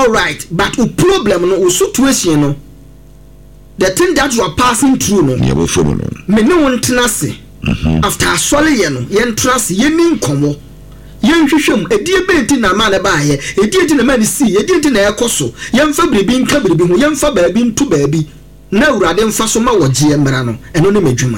all right, but the problem no situation no, the thing that you are passing through no, me no one tenase. After a solid yen trust yen incomo. Yen shum a dear bait in a man by a dear in a man see a dear in a coso, young Fabri being cabby, young Fabri being to baby. No radin fasoma or Giambrano, and only Majuma.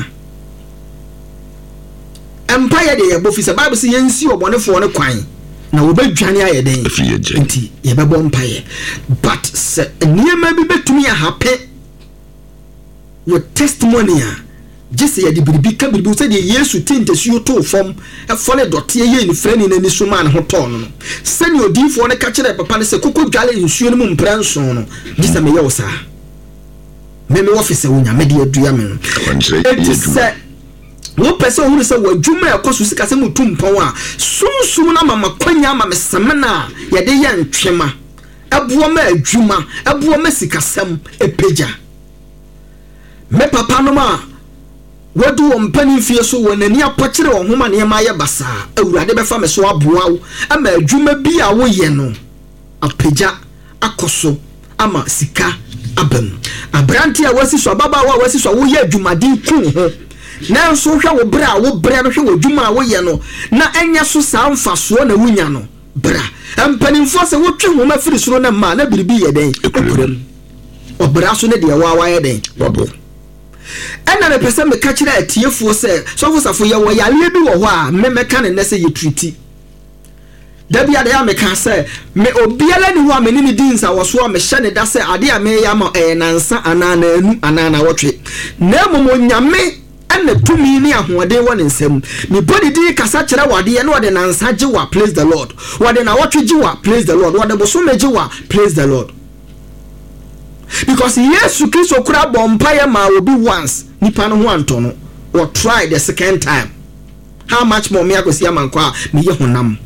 Empire de above is a Bible see yen see or one for a quine. Now we Johnny a day, Yabba Empire. But near maybe bet to me a happy your testimony. Just say the big cabin said the years to tint as you told from a funny dot ye in friend in any suman hoton. Send your deep for a catcher up upon a cocoa galley in Shunamun Branson. This a meosa. Meme officer when I made your diamond. It is said, no person who is a word Juma, of course, was Casamu Tumpawa. Soon, Mamma Quenya, Mamma Samana, Yadeyan Trema, a Buame Juma, a Buamesica Sam, a pager. Me papa no ma. What do on penny fear so when a near portrait or woman near my bassa? A radebe from a swab wow, a me Juma be a way no. A peja, a coso, ama sika, abem. A brantia was his baba was his away Juma di kun. Now so shall bra, wo bra, show Juma away no. Na enya so sound fast one a winyano. Bra, and penny force a watch woman for the run a man, a be a day. Or brasso de a day, bubble. And then a person may catch that tear for say, so was a for your way. I live a while, me can and say you treaty. Debbie Adame can say, me obiala ni wa many deans I was one machine that say, Adia may yama and answer anana watch it. Nemo nyame and the 2 million who they want in some. Me body de Casachera wadi and what an answer Jiwa, praise the Lord. What then I watch Jiwa, praise the Lord. What the Bosume Jiwa, praise the Lord. Because yes, you kiss or crab umpire ma will be once, Nipano one tono, or try the second time. How much more me I go see a man qua me honam.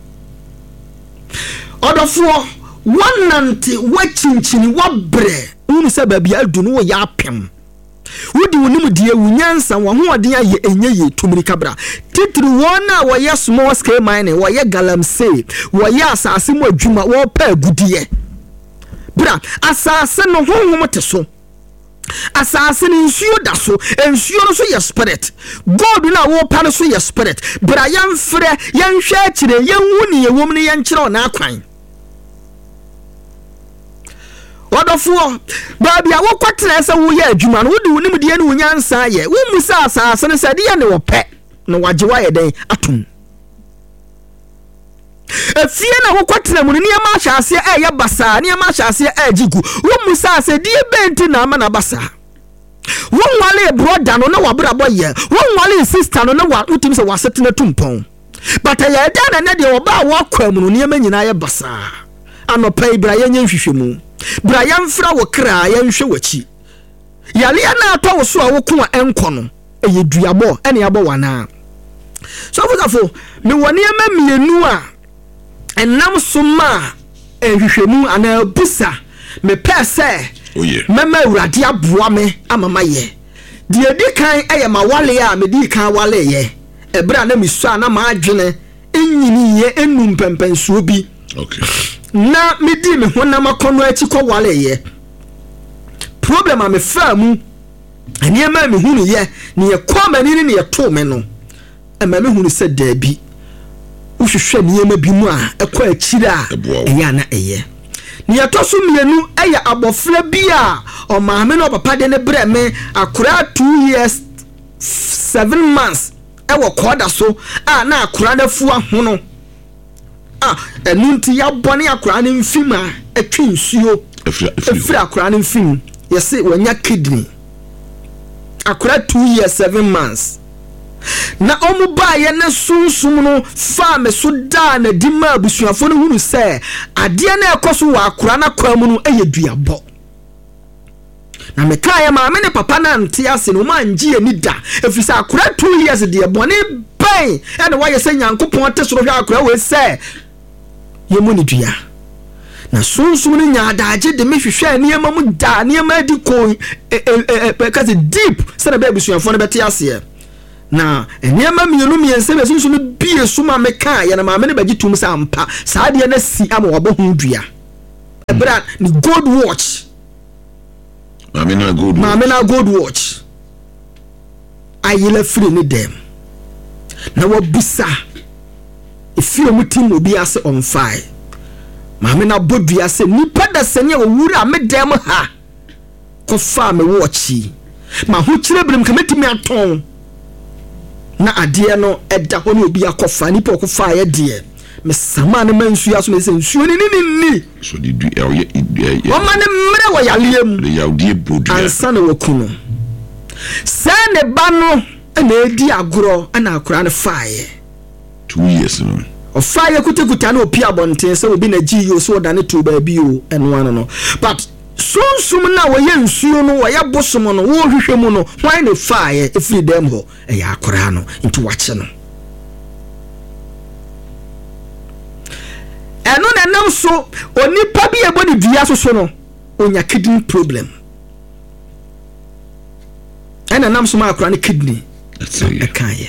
Order for 190 watching chini what bre, Unisa baby, I do know yapim. Would you know dear Winyansa, one more dear ye to Miricabra? Titru 1 hour, yes, small scale mining, why ye galam say, why yes, I see more Juma or per good year. Bra, assassin no home so. Assassin in sure that so, and sure so your spirit. God will not walk palace your spirit. But I am free, young church, young woman, a woman, young children now crying. What of war? Baby, I walk what less a year, Juman, would do with the end when you answer ye. We must assassin said, yeah, no pet, no what you are day, atum. A fiena who quatrain near Masha say, eh, bassa, near Masha say, eh, jigu. One musa say, dear Benton, Amana bassa. One wale brought down on our brother, one wale sister on our ultims was setting a tumpon. But I had done another about walk criminal near Menina bassa. I'm a pay Brian Fishimu. Brian Flower cry and show a cheat. Yaliana told so I will come and corner. A ye driabo, any other one now. So, therefore, no one near me nua. And now suma and Hishemu and a bussa me per se. Oh, yeah. Mama Radia Buame, Amama ye. Dear Dickine, I am a wale, me Dika wale ye. A brother, Miss Sana Margine, in ye, and Mumpempen Subi. Okay. Now, me dim when I'm a conretico wale ye. Problem I'm a firm, and near mammy who ye, near common in your tormeno. And mammy who said there be. Ushu shwe niye bi mu a ekwa akira eya na eye ni atoso mienu eya abofra bi a o maame no papa de ne bre me akura 2 years 7 months ewo koda so a na akura na fu ahono enunti ya bone akura ne mfim a etwi nsuo efira akura ne mfim yesi wanya kidney akura 2 years 7 months na omuba ye na sunsum no fa me so da na dima abusuafo no hunu se ade na ekoso wa akura na kwamu no eyeduabo na me kae ma me ne papa na nte ase no manje ani da efisa akura 2 years de bone bai ene wa ye se nyankopon te so hwa akura we se ye mu ni dua na sunsum ni nya adaje de me hwehwe niema mu da niema di ko because deep se na ba abusuafo no bete ase na enyema mienu miense be sunsu no bie suma meka ya na maame ne bagi tum sa ampa saa de na si ama wabo hu dua brand ni gold watch mamina gold watch ayela free ni dem na wabusa ifio mutim obi ase on fire mamina bodu ase nipa da sene owura me dem ha ko fa me watchi ma ho kire brem kametimi aton na ade no eda ho ne obi akofa nipa okofa ye de me sama ne mansu aso ne se nsuo ni so di du o ma ne mre wo yalem le yawdie bodu ansa na wakuno se ne ba no na edi agoro na akora ne faaye 2 years no o faaye kutekuta na opi abonten se obi na giyo so da ne to ba bi o eno ano no but sonsum na wo ye nsuo no wo ya bosom no wo hwehwe mu no why ne faaye efri dem ho e ya akora no nti wache no eno na nam so onipa bi ebo ni dua so no onya kidney problem ena nam so ma akora ne kidney akaye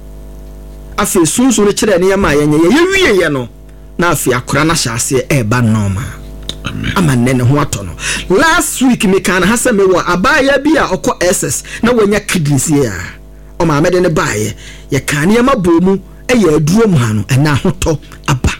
afi sunsun ne kire ne yama ye wie ye no na afi akora na hyase e ba normal ama nene ho atono last week me kan hasa me wo abaya bi a okọ SS na wonya kidney sie a o ma me de ne baaye ye kan ye mabomu e ye aduro mu ha no na hoto aba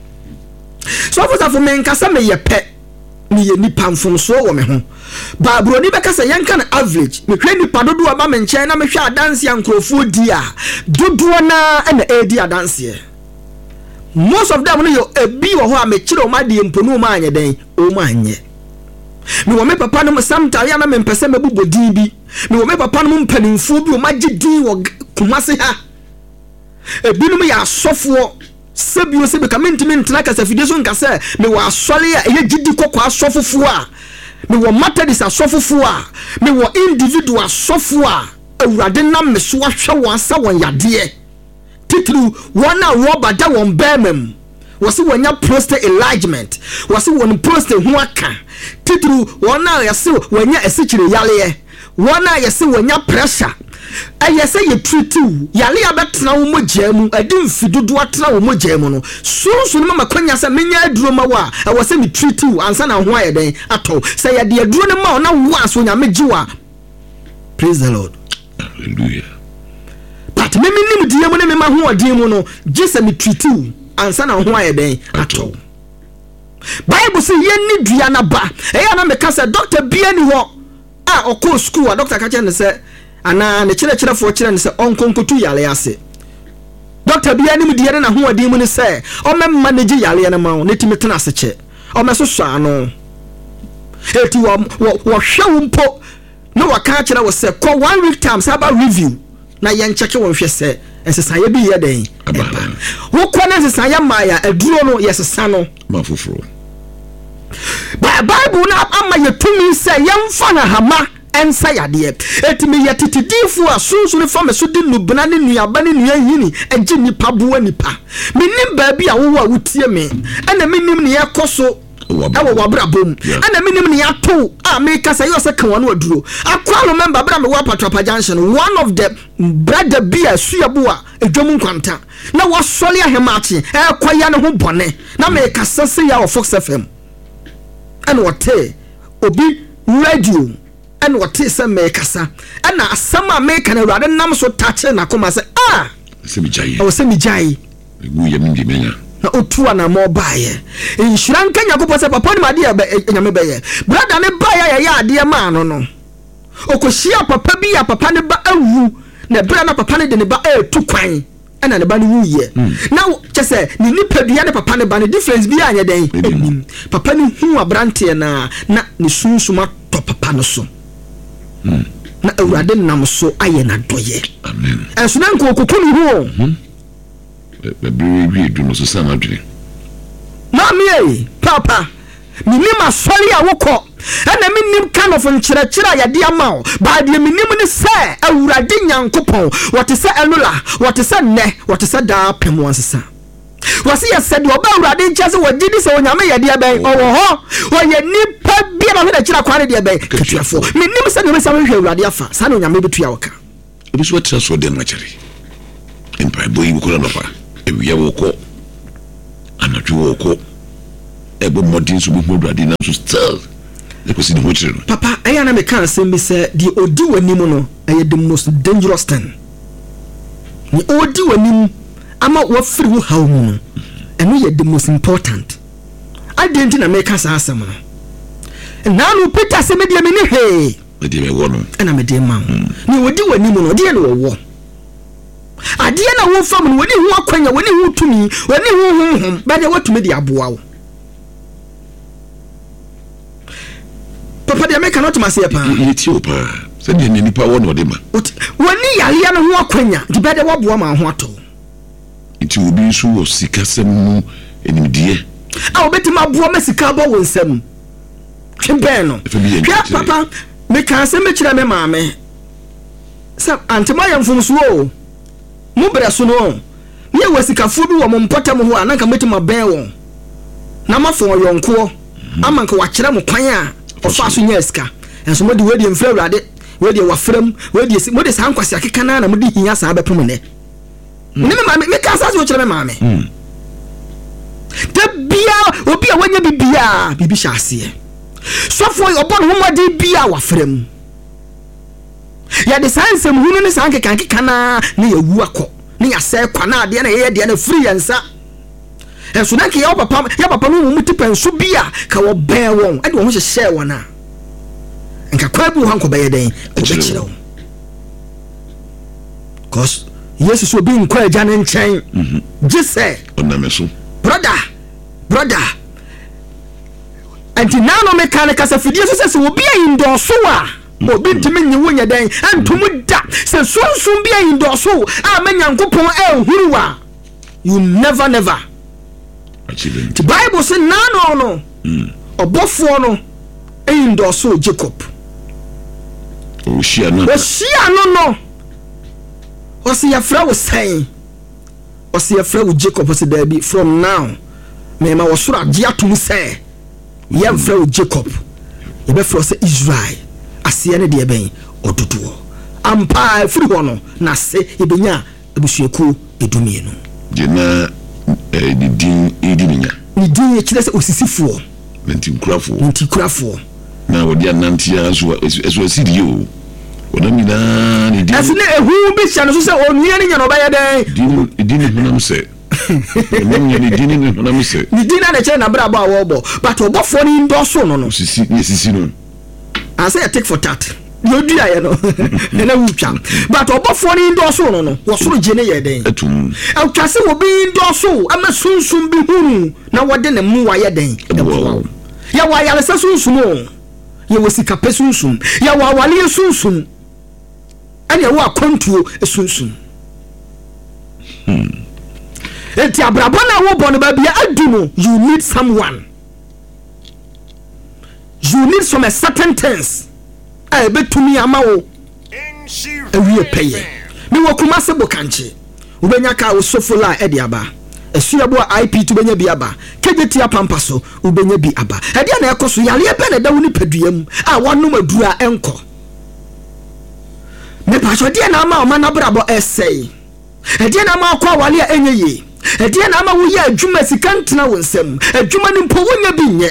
so for me nkasa me ye pe me ye nipa mfomso wo me ho ba broni be kasa yenka na average me hwe nipa dodo aba me nchen na me hwe adanse ankrofo di a dodo na na edi adanse most of them no yo ebi wo ho a me kire o ma de mponu ma anye den o ma anye me wo me papa no sometimes ya na me mpese me bubodin bi me wo me papa no mpanimfo bi o ma gidi wo kumase ha ebi no me ya asofo sebi o sebi kamenti mentena kasa fidie so nkasa me wo asole a ye gidi kokko asofofo a me wo matadis asofofo a me wo individual asofo a awurade na me so ahwe wo asa won yade titru wona wo bada won bemem wose wonya prostate enlargement wose won prostate ho aka titru wona yase wonya esichire yale wona yase wonya pressure ayese ye treatu yale abetena wo mojamu adin fidodo atena wo mojamu no sunsun no makwanya se menya aduro ma wa wose me treatu ansa na ho ayeden ato se ye de aduro ne ma na wo aso nya megiwa praise the Lord hallelujah but me nim die mu ne me ma ho odin mu no gise me treatu ansa na ho ayeden ato Bible say ye ni dua na ba eya na me ka se doctor bia ni ho a okọ school a doctor ka che ne se ana ne kire fo kire ne se onkonkotu yale ase doctor bia nim die na ho odin mu ne se o me manage yale na ma ne timi tena ase che o me so ano eti wo hwe mpo no waka kire wo se ko 1 week times about review na ye ncheke wo hwe se esesa ye bi ye den wo ko na esesa ya maya aduro no yesesa no ma foforo Bible na ama ye tumi se ye mfa na hama ensa yade etimi yetitidifu asunsu ne fama so di nubna ne nuaba ne nua hini enje nipa boa nipa menim ba bi a wo a wutie me ana menim ne yakoso awo wabrabom ana menim ne yato a me kasa yo se kan wona aduro akwalo member bra me wa Patrapa Junction one of the brother bia suabo a edwom nkwanta na wo sole ahemachi kwaya ne ho bone na me kasa se ya of Fox FM and what obi radio and what is a make kasa and na asama make na rather nam so touch na koma say semijai o semijai egu ye mindi menya na otu na mo baaye insuran kanya ko pose papa ni made nyame beye brother ne baaye ya ade ma no no okohia papa bi ya papa ne ba awu na bra na papa ne de ne ba tu kwan ana ne ba ne wuye na chese ni nipa dua ne papa ne ba ne difference bi anya den papa ne hu abrante na ne sunsuma to papa no so na awurade nam so aye na doye amen enso na nko kokunu ho be do no so sama dwene mami papa minima sori a wokọ ana minim kind of nkyerɛkyerɛ ya de ama ba de minim ne sɛ awurade nyankopɔn wɔte sɛ enula wɔte sɛ nne wɔte sɛ da pem wansesa wasi ya sɛ de oba awurade nkyɛ sɛ wɔgidi sɛ onyame yɛ de bɛn ɔwɔ hɔ wɔyɛ nipa bia na hwɛ kyerɛ kware de bɛn ketuafo minim sɛ ne mesa hwɛ awurade afa sa na onyame betua wɔka obi so wɔte so de na kyerɛ empire boy ko na pa ewia wokɔ anadwo wokɔ ebo modern so bo brade na so still e ko si de ho chire no papa eya na me kan asem bi say the odi wanim no the most dangerous thing ni odi wanim ama wa free wo hawo mu no eno ye the most important identity na me ka sa asem no na no Peter se me de me ni he me de me wo no na me de ma ni odi wanim no de na wo ade na wo fam no woni hu akwanya woni hu tumi woni hu ba de watumi de aboa wo papa de me cannot ma se pa Ethiopia se de ni pa wo no de ma woni yale na hu akwanya de ba de waboa ma ho ato iti obi so wo sikasem mu enimdie obetima aboa ma sika bo wo nsam twebe no papa me kan se me kira me maame sa antema yamfum so o mu breso no ye wasikafu bi wo mpota mu ho anaka metima ben wo na mafo yonko amanka wa kire mu kwan a ofa so nya sika enso modi wedi mfra urade wedi wafram wedi modi san kwase akeka na modi hinya sa bepem ne me maame me ka sa so kire me maame te bia obi a wanya bibia bibi hyase sofo obon ho modi bia wafram ya de sanse muhunu ne sanke kanke na ne yawu akọ ne ya se kwa na ade na ye de na free yansa enso na ke ya papa no mu tipenso bia ka wo ben won e de wo hye wona nka kwa bu hanko be yeden o be kire cause yesu so bi nkwa aja ne nchen jese onameso brother anti nano me kan ka sa fidie so se wo bia indoso a obi ntimi nyi wonya den antumu da se sunsun bia indoso a manyankopon huruwa you never the Bible say nano no obofo no indoso Jacob o shia no o si ya fra wo sai o si ya fra wo Jacob se da bi from now me ma wo sura dia tum say ya fra wo Jacob ye be fra say Israel asiye ne de ben ododo ampa free hono na se ebenya ebusueku edumienu je na di din ediminya ni din ye kire se osisifo ntikurafo na wodi ananti aso asidi o onamina ni din asine ehu bi sia no so se onua ni nya no ba ye den din hunam se onamina ni din ni hunam se ni din na che na bra ba wo bo but obofo ni ndoso no sisi no I say I take for that. You do I know. And I will jump. But obofo ni ndoso no wo soro je ne ye den atum I can say obi ndoso ama sunsun bi hunu na wode ne mu wa ye den ya wa ya lesa sunsun o ye wosika pe sunsun ya wa wale sunsun ane wo akontuo sunsun enti abrabo na wo bo no ba bia adumo you need someone. You need some certain things. I bet to me amawo. We pay. Me wo kuma se bokanche. Ubenya ka wo sofola e de aba. Esuabo IP to benya bi aba. Kejeti apampa so ubenya bi aba. E de na ekoso yale e be na da woni paduam. A wonum adura enko. Me pa so de na ama o na brabo essay. E de na ma kwa wale enyeye. E de na ma wo ye adwuma sikantena wonsam. Adwuma ni mpo wonya bi nye.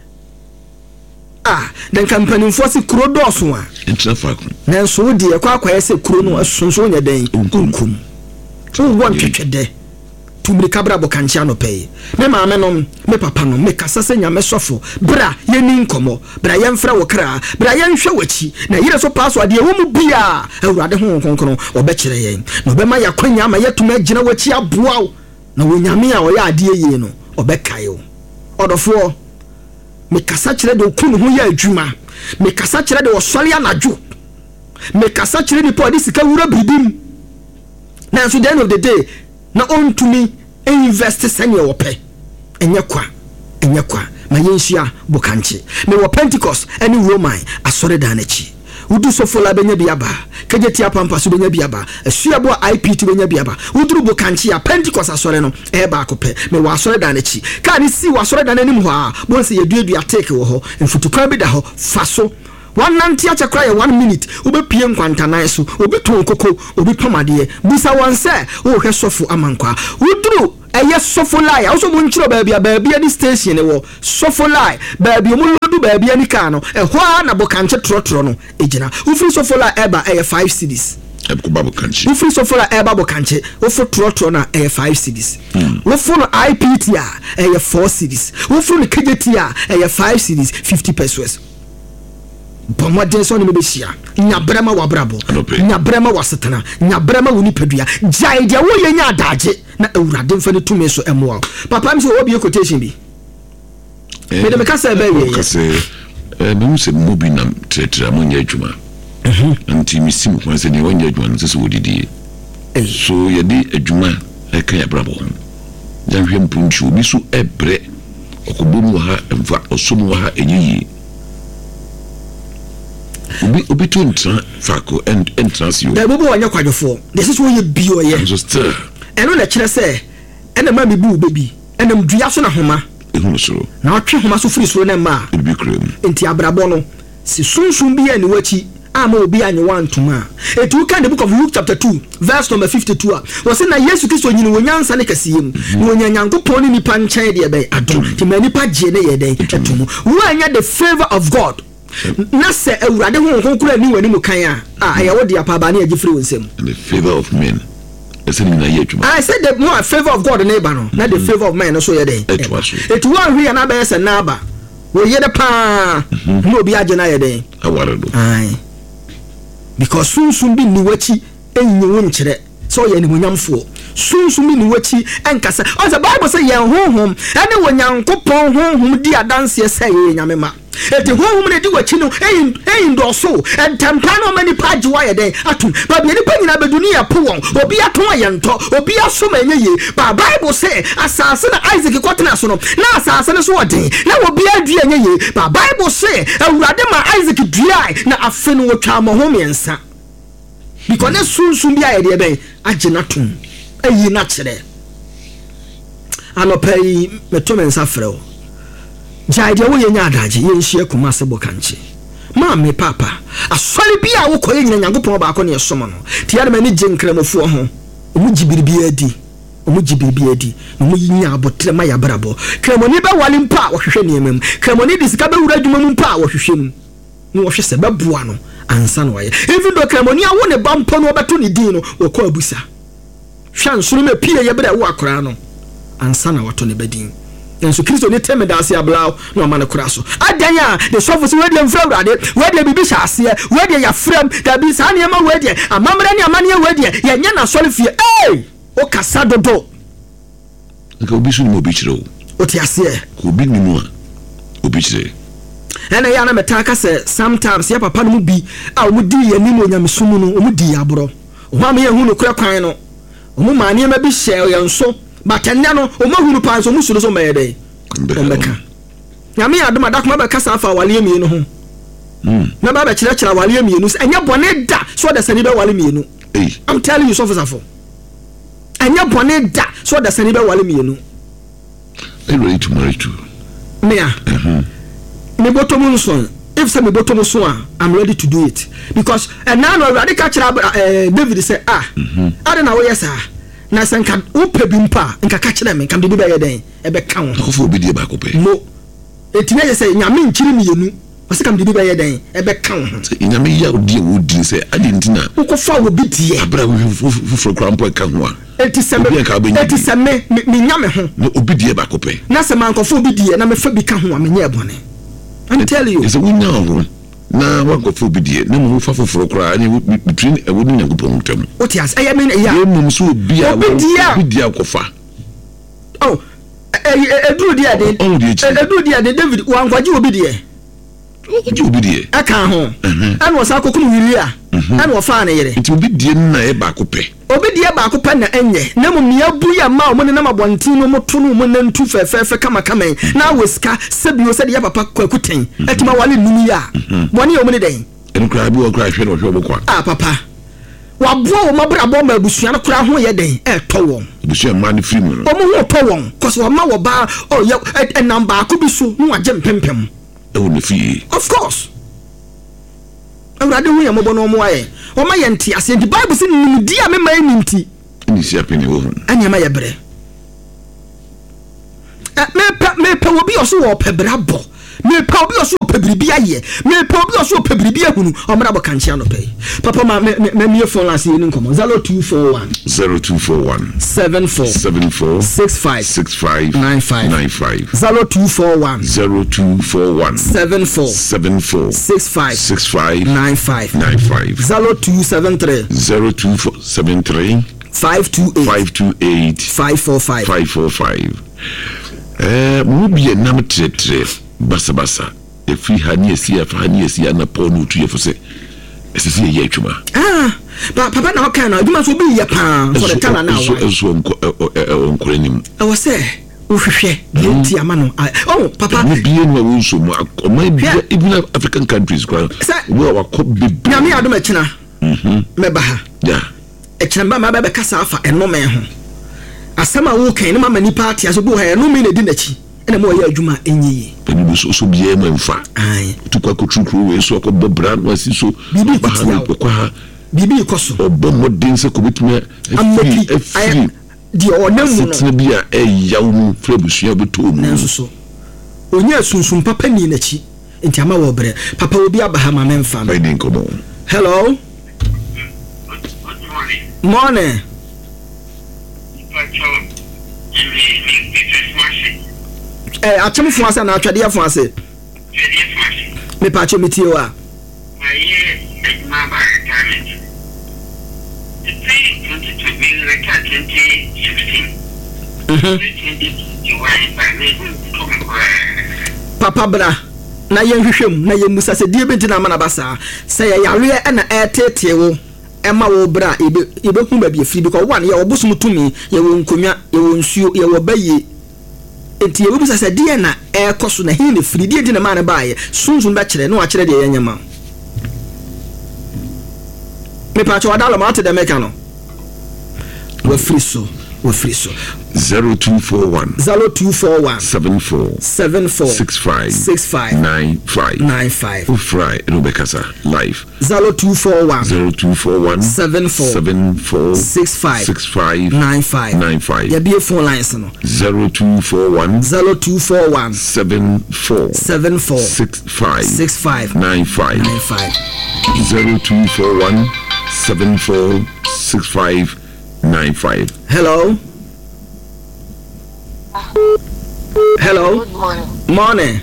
Den company force kuro doso a intrafaku na so de akwa ese kuro no asonso nya den unkum so won twetwede tumri kabra bokancha no pay me maame no me papa no me kasa se nya me sofo bra yeni nkomo bra yemfra wo kra bra yenhwe wachi na yire so paso ade wo mu bia awurade ho konkono obekire yen no be ma yakwanya ma yetuma agina wachi aboa na wonyame a oya ade ye no obekayo odofo me kasa kire de okunu ho ya adwuma me kasa kire de osole anadwo me kasa kire de po de sika wura bidim na so the end of the day na on to me invest senior wope enye kwa ma yenhia bokanche me wo Pentecost any Roman asore dan achi udu sofola benya biaba kejeti apampa so benya biaba asuabo IP to benya biaba uduru bokanche ya Pentecost asore no e ba akopɛ me wa asore dan achi ka ni si wa asore dan anim ho a bonse yeduadu atake wo ho mfutukan bi da ho faso one nanti achakra ya 1 minute obepie nkwantanan so obeton koko obi tomade busa won se wo hwe sofo amankwa uduru eye Sofolai also mo nchiro baabi ani station ne wo Sofolai baabi mo lodu baabi ani ka no ehwa na bokanche trotro no ejina ufiri Sofolai eba eye 5 cedis ufiri Sofolai eba bokanche ofu trotro na eye 5 cedis ofu no IPT a eye 4 cedis ofu no KJT a eye 5 cedis 50 pesos Bomo denso ni mebeshia nya brema wa brabo nya brema wa setana nya brema woni padua jai dia wo yenya adaje na awurade mfa ne tumi so emoa papa mi so obi quotation bi me de me kasa ba ye kasa me se mobi na tretra mo nya adwuma anti mi sim ko se ni wonya adwuma no so wodidi so ye di adwuma e kan ya brabo jan hwem punchu obi so ebre okobomu ha emfa osomu ha enyi Obi to entra fako entrance you. Da bobo wanya kwadwofo. This is what you be o ye. Eno na kire se ena ma mebu baby. Ena mdua so na homa. Ehunu so. Na otwe homa so firi so na ma. Ebi krem. Enti abrabo no si sunsun bi ani wachi ama obi anye wantuma. Etu kan the book of Luke chapter 2 verse number 52 was na Yesu Kristo nyini wonyansa ne kasiyem. Wonyanyankopon ni nipa nchen de be adom. Ti ma nipa je ne ye den etumu. Wo anya the favor of God. Na se awurade ho konkura ni wani mu kan a ya wodi apaba na agifiri wonsem the favor of men I said the more favor of God neighbor no na the favor of men so ye dey it one hwe na be se na aba wo ye de pa no obi age na ye dey aware do because sunsun bi ni wachi enyi wo nkire so ye ni wonyamfo sunsun bi ni wachi enkasa o the Bible say ye honhom ene wonyankopon honhom di adanse se ye nyamema eti honhom ne di wachi no eyin doso entampa no mani page wa ye den atum ba bi ni pa nyina beduni ya po won obi aton ayento obi aso ma enye ye ba Bible say asase na Isaac kwotena so no na asase ne so odin na obi adu enye ye ba Bible say awurade ma Isaac duai na afe no wotwa ma ho miensa because ne sunsun bi aye de ben agina tum ayi na kire anopai metomensa freo jaide wo yenya adaje yenhie kuma se bokanche ma me papa asori bia wo koye nyina nyankopon ba ko ne yesomo no tiare mani jenkremofo ho omu jibirbi adi omu yinya abotre ma ya brabo kremoni be wale mpa wo hwehwe ne emem kremoni disika be wura adwuma mu mpa wo hwehwe mu ni wo hwe se be boa no ansa no ye even though kremoni awo ne bampo no obeto ne din no wo ko abusa hwan suru me pie ye bra wo akora no ansa na wato ne badin Nanso Kristo ne teme da ase ablaw na ma ne kura so adanya de sofo se we de mfra urade we de bibi hyase we de ya frem da bi sa ne ma we de amamra ne amane we de ye nya na sole fie o kasa dodo nka obi su ni obi kire o ti ase ko obi ni mu a obi kire ena ya na metaka se sometimes ya papa no mu bi a o mu di ye ni mo nyamesumu no o mu di ya bro o ma me ye hu no kura kwan no o mu ma ne ma bi hye ye nso batenya no o mahunu pan so musulo so mayede omeka nyame adom adakoma be kasa afa wale mienu ho na ba be kire wale mienu enya bone da so da sani be wale mienu I'm telling you so for enya bone da so da sani be wale mienu ready to marry too me me botomu so if say me botomu so I'm ready to do it because now no radical kire David say ade na wo yesa na sanka upe bimpa nka ka kire me kam de bi be den e be ka wo akofo obi die ba ko pe mo etime ye say nyame nkiri miyenu wase kam de bi be den e be ka wo nyame ya odi wo di say adi ntina ukofa wo bi die abra wo fufuro krampo ka ho a etiseme me nyame ho no obi die ba ko pe na se man kofo obi die na me fa bi ka ho a me nya ebone I'm telling you is a winner ho na wankofo bi die na mo fa fufuro kra anya between ewo ni nyankopon ntam what yes I mean ya mum so obi die akofa oh eduru die de David wankwaje obi die obi die aka ho ana wo sa kokunu wiria ana wo fa na yere nti obi die na e ba ko pe obi die ba ko pe na enye na mum ya bu ya ma mo ne na mabontin no mo to no mo na ntu fefefe kama na weska sabio se de ya papa kwakuten etima wale numi ya boni o mo ne den en kra bi o kra hwe no hwe bo kwa papa wabo wo mabrabo ma busua no kra ho ye den to won busua ma ne free mu no o mo ho to won cause wo ma wo ba o ye number ko bi so no waje mpempem of course awurade hu ya mobo no mo aye o ma ye nti ase the Bible say nimdi a me ma ni nti ni sia peni wo anya ma ye bre me pe obi oso wo pebrabo me pa obi oso pebribi aye me pa obi oso pebribi ahunu omra bo kanche no pay papa ma me phone last year ni komo 0241 74 65 95 0241 74 65 95 0273 528 545 mubi nam tretre basa efi hani esi afa hani esi na Paul no tu yefose esisi ye atwuma papa na oka na aduma so bi ye pa for the tana na so onkoranim I was say uhwehwe yenti ama no papa mubi no wo so mo even African countries kwa we wa bibi na me aduma kina meba ha ekiramba ma ba kasa afa enome ho asema wo kan ne mama ni party aso bo ha enome na di nachi ene mo ya adwuma enyi eni so biye mamfa tukwa kotrukru we so akobɔ brand wasi so bibi kwa bibi koso obɔ modern se kobitumia afiri di onamu no sitina bia eyawo mu frabusua beto mu nanso so onya sunsun papa ni nachi enti ama wo bre papa obi abahama memfa no hello morning achemu fun ase na atwade afun ase me pa achemu ti o a aye ma ba retirement the 2016 papa bra na yenhwehwem na yemusa se die benti na mana basa se ya yare na etete wo ema wo bra ebe hu ba bi afiri because one ye obusum tumi ye wo nkonwa ye wo nsuo ye wo baye enti ye busa se die na ekoso na hin ne firi die di na mana baaye sunsun ba kire na wa kire de yanyama me pa cho adalo ma te de meka no we free so 0241 74 65 95 Fry Rebecca live 0241 74 65 95 ya be phone lines no 0241 74 65 95 0241 74 65 95 hello good morning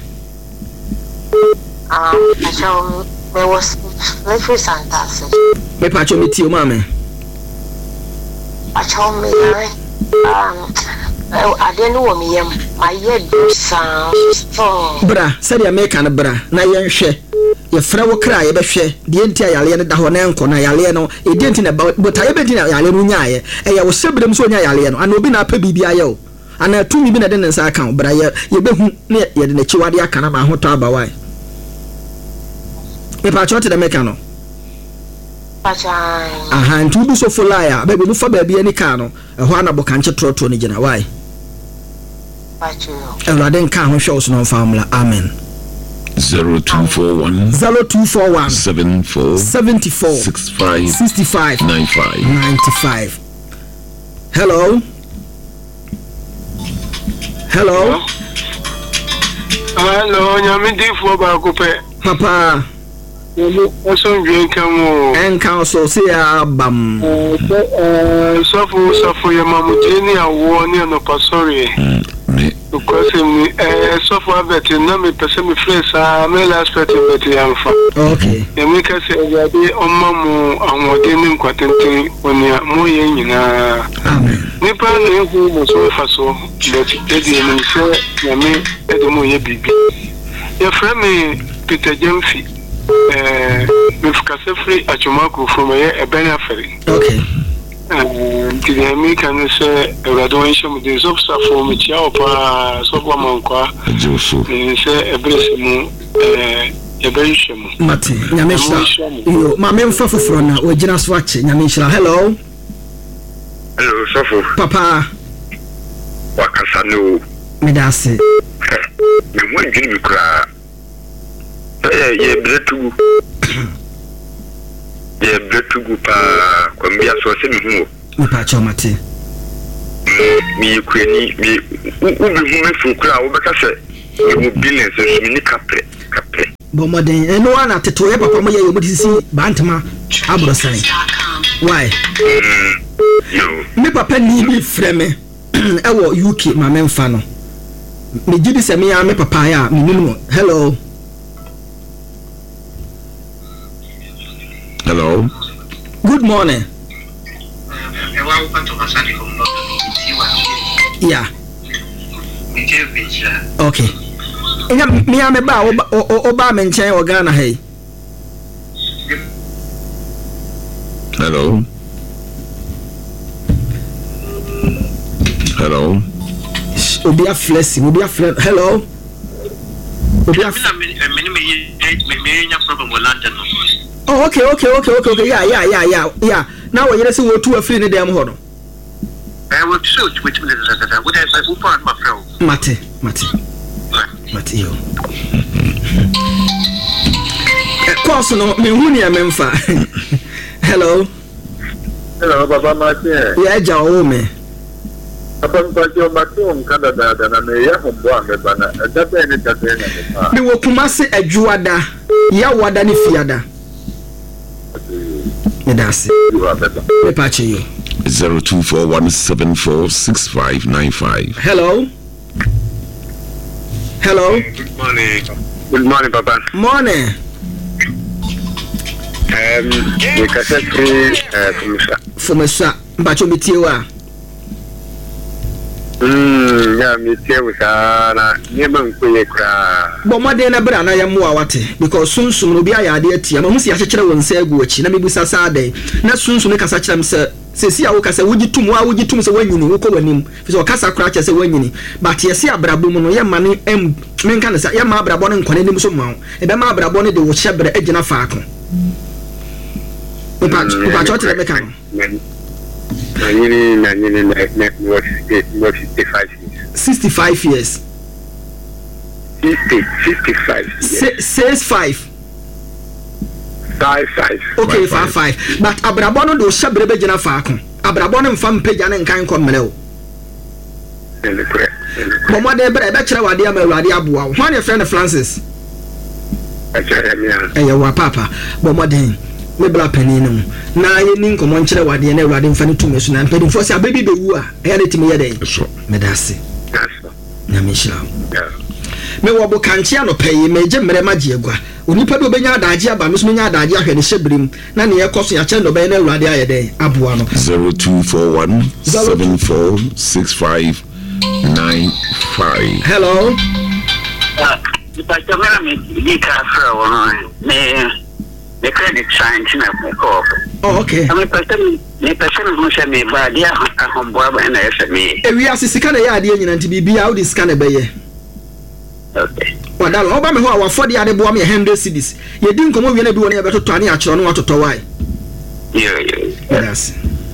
there was very fantastic me pacho me tio mama pacho me I didn't know me my head sound bra said the American bra na yenhwe ye fra wo kra ye behwe de enti ayale ne da ho na enko na ayale no e de enti na but aye be di na ayale no nyaaye e ye wo sebrem so nya ayale no ana obi na pa bibia ye o ana tumi bi na de nsa aka bra ye behu ne ye de na chiwade aka na ma ho to abawai e pa chote de meka no pacha aha ntu bi so folaya ba bi fa ba bi ani ka no e ho ana bokanche troto ni gina why pacha e la den ka ho hwe so no famula amen 0241 74 65 95 hello nyame difo ba ko pe papa oso ndwen kamo enka so se abam sofo ya mamutini awo ni no pasori because me sofo abet na me pese me friends me last part bet yamfa okay ya me ka se obiade ommamu amodeni nkwatenten onia mo ye nyina amen nipa na ehu mo so faso but dedi me se ya me edomo ye bibi ya frame Peter Jamfi me fukase free achomako from ebenya aferi okay the American say graduation the substaff for me chia opa so kwa mankwa say ebresimu ebenshemu mate nyamesha yo ma memfa foforo na ogina so ache nyamesha hello sofo papa wakasano medase me mo dwini mi kura ye bletu ye bletu pa kwambia so se mi hu me pa cho mate me queenie me who for crowd because you billions of mini capre. Bomoden and one at the toy papa moya you see bantama abrosan. Why? Me papa need me frame ewo UK ma memfa no. Me gidi se me ya me papa ya me nimu. Hello. Hello. Good morning. Yeah. Okay. Me am ba oba me nchen o Ghana hey. Hello. Hello. Obi a flexing, obi a flex. Hello. Obi a problem with London. Oh, okay. Yeah. Now we just go to a free damn hold. I will shoot which would I my friend. Mateo. Course no me hunia memfa. Hello, Baba Martin. Yeah, jaw me. Upon Patio Matum, Canada, and a young boy, a Japan. Me wo kumase adwuada. Ya wada ni fiada. Me dasi. Me pache you. 0241746595. Hello. Good morning, Papa. Morning. We can say free From a sa, but you meet you are. Yeah, me too. Never But my dear Brana, I am wate because soon will be a idea. I must see a child and say, which let me be Saturday. Not soon to make a such sir. Say, I say, would you to more? Would you to say when you go in him? So Casa Cratch as a winning. But yes, I braboon, your money, and men can say, Yama Brabon and Conning so long. And the Mabra Bonnet will share the edge in a falcon. But the mechanic. What 65 years. 65. Says 5. 5. Okay, 5. But Abrabono do shabrebe jena faako. Abrabono mfam pagya ne nkan kommeleo. Mama de bre be kire wade am awurade aboa. Who ne friend Francis? Wa papa. Mama den me bra pani no. Na ye ni nkomo nkire wade na awurade mfa ne tumi so na mpedi fo se abebi be wu a e na timi ye den. Me dase. Na me shira. Me wo bo kanche anopaye meje mere magye agua. Onipa do benya adagye aba me so menya adagye ahwe ne hyebrim na ne yekoso ya kye no be na awurade ayede aboa no 0241746595. Hello. But the man is the credit sign to call. Oh, okay. I'm a person who said me by the Humboa and I said me. We are sika na ya ade nyina nti bibia how this can be ye. Okay. Wada oba me ho a wafo de ade boa me 100 cedis. Ye di nkomo wie na bi wona ye beto ani a kiro no watoto wai. Yeah. Yes.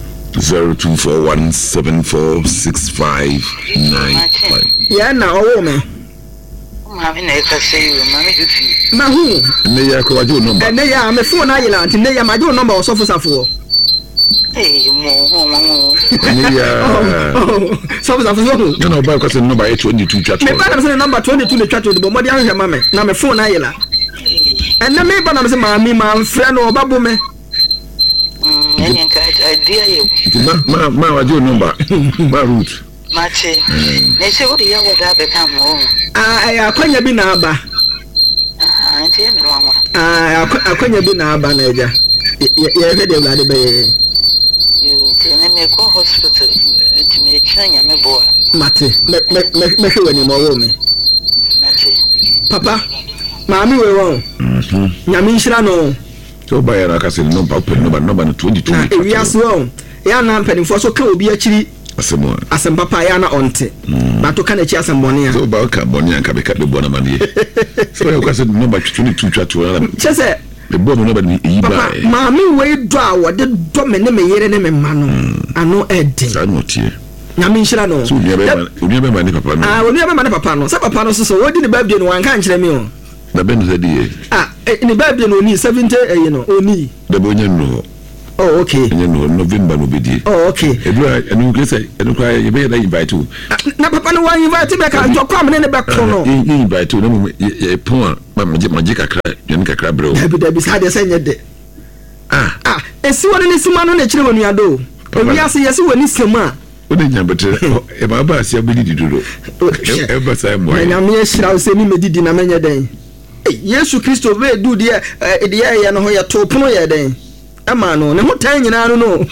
0241746595. Yeah, na owo me. Mami na eka say you, mami do fi. Ma hu. Ne ya ko wajo number. Ne ya me phone ayila nti ne ya ma jo number osofo safo. Eh, mo. Ne ya. Sofo safo. You know ba ko se number 22 chat. Me ba na se number 22 le chat bo mo di ahwe ma me. Na me phone ayila. Enne me ba na se mami ma mfre no oba bo me. Enye ka idea you. Ma wajo number. Ma route. Mache. Ne se wo ya wada be kam o. Akwanya bi na aba. Anti me mama. Akwanya bi na aba na eja. Ye he de blade be. You tell me go hospital to me chanya me boa. Mate, me hwani mo wo me. Mache. Papa, maami we won. Nyame nhira no. So ba ya na ka se number 22. Na wi aso won. Ya na mpanimfo so ka obi akiri asem papa ya na onte ba to kana chi asem bone ya so ba ka bone an ka be ka be bona mane so ya ka se number 22 twatu na chese be bo no ba ni yi ba maami we do a wode do me ne me yere ne me ma no ano edi sa no tie nyame nhira no so uni be ma ni papa no uni be ma ni papa no sa papa no so wodi ni birthday no wan kan kire me o na be no se die ni birthday no ni 70 you know oni da bo nya no Oh, okay. November no be. Oh, okay. And you say, and cry, you better invite you. Na papa no one invite back to come in the back corner. Invite you, poor magic cry, Janica Crabro. There beside the same. Ah, and see what in this man on the children you do. We are saying, yes, when it's your man. But if I pass your ability to do, ever say, I'm here, shall say, me did in a many day. Yes, Christo, where do the air and how you told Pinoya day. A man, no more time, I don't know.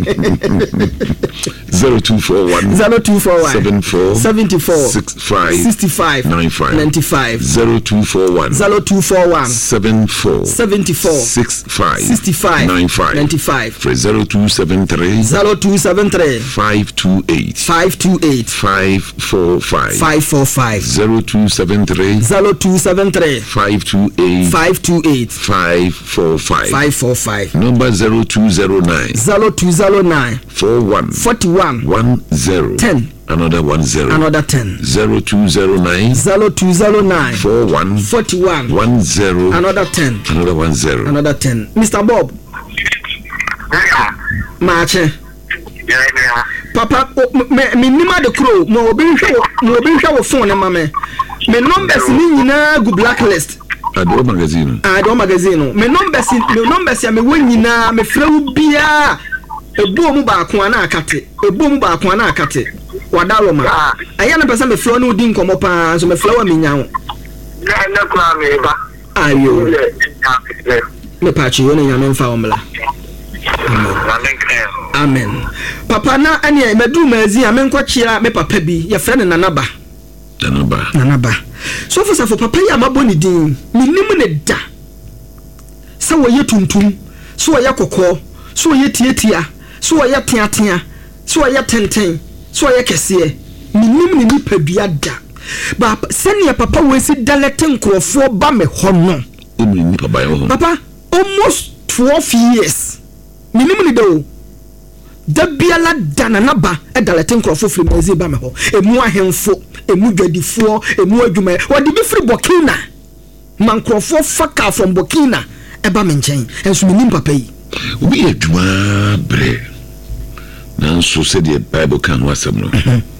0241 74 65 95 0241 74 65 95 0273 528 545 0273 528 545 number 0209 41 10 another 10 0209 41 10 another 10 Mr. Bob Mache Papa me nima de crow mo obi hwa wo phone ma me numbers ni nyina go blacklist Ado magazine. Me numbers ya me wonyina me frewu bia ebo mu ba ko na akate wadalo ma aya na pesa me frewu no di nkomo pa so me frewu me nyawo na kwa me ba ayo me pa chi wona nyame mfa omla amen papa na ane me du mazi ame nko chia me papa bi ye frɛ ne nanaba so for papa ya maboni din minim ne da se wo ye tuntum so wo ye kokɔ so wo ye tietia so wo ye teatea so wo ye tenten so wo ye kɛse minim ne nipa dua da ba sɛne papa wo si dalete nkrofo ba me hɔ no papa almost 12 years minim ne do da biala dana na ba edalete nkrofo firi mezi ba me hɔ emu ahemfo emu dwadifo emu adwuma wodi bi free Burkina mankrofo faka from Burkina eba me nchen enso me nim papa yi obi adwuma bre nanso se de Bible kan wasam no